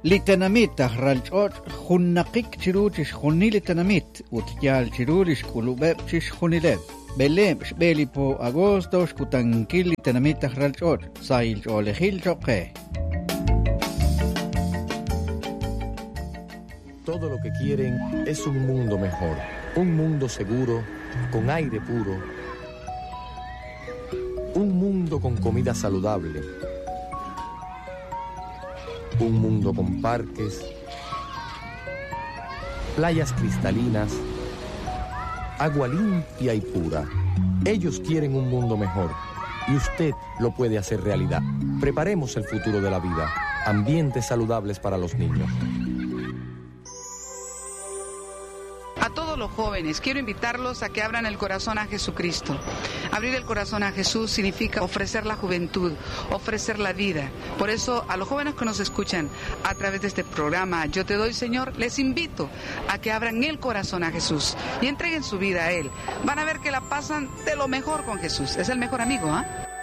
Litanamit ralchot hunnaqik chiruchish hunilitanamit utjal chirulish kulubebchish hunileb. Belem belipo agosto shkutankil litanamit ralchot sail olejil choque. Todo lo que quieren es un mundo mejor, un mundo seguro, con aire puro, un mundo con comida saludable, un mundo con parques, playas cristalinas, agua limpia y pura. Ellos quieren un mundo mejor y usted lo puede hacer realidad. Preparemos el futuro de la vida, ambientes saludables para los niños. A todos los jóvenes, quiero invitarlos a que abran el corazón a Jesucristo. Abrir el corazón a Jesús significa ofrecer la juventud, ofrecer la vida. Por eso, a los jóvenes que nos escuchan a través de este programa, Yo Te Doy, Señor, les invito a que abran el corazón a Jesús y entreguen su vida a Él. Van a ver que la pasan de lo mejor con Jesús. Es el mejor amigo, ¿ah?